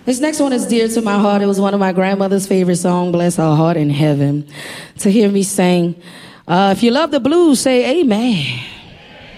This next one is dear to my heart. It was one of my grandmother's favorite songs, Bless Her Heart in Heaven. To hear me sing, if you love the blues, say amen.